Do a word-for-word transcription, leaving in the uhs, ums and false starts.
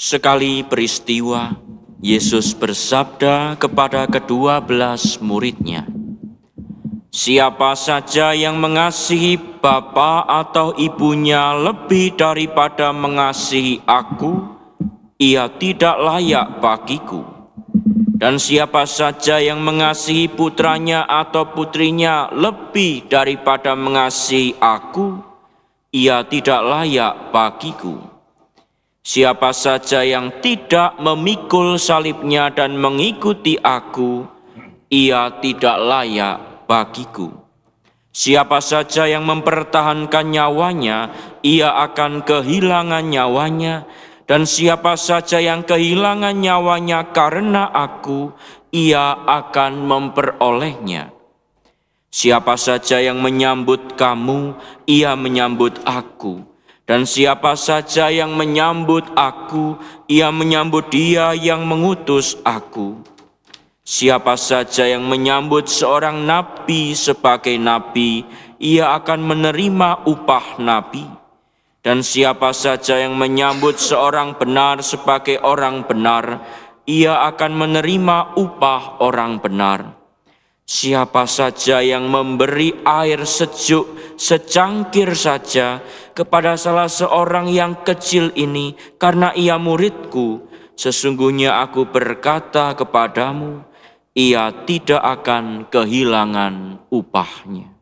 Sekali peristiwa, Yesus bersabda kepada kedua belas murid-Nya, "Siapa saja yang mengasihi bapa atau ibunya lebih daripada mengasihi aku, ia tidak layak bagiku. Dan siapa saja yang mengasihi putranya atau putrinya lebih daripada mengasihi aku, ia tidak layak bagiku. Siapa saja yang tidak memikul salibnya dan mengikuti aku, ia tidak layak bagiku. Siapa saja yang mempertahankan nyawanya, ia akan kehilangan nyawanya. Dan siapa saja yang kehilangan nyawanya karena aku, ia akan memperolehnya. Siapa saja yang menyambut kamu, ia menyambut aku. Dan siapa saja yang menyambut aku, ia menyambut Dia yang mengutus aku. Siapa saja yang menyambut seorang nabi sebagai nabi, ia akan menerima upah nabi. Dan siapa saja yang menyambut seorang benar sebagai orang benar, ia akan menerima upah orang benar. Siapa saja yang memberi air sejuk secangkir saja kepada salah seorang yang kecil ini, karena ia muridku, sesungguhnya aku berkata kepadamu, ia tidak akan kehilangan upahnya."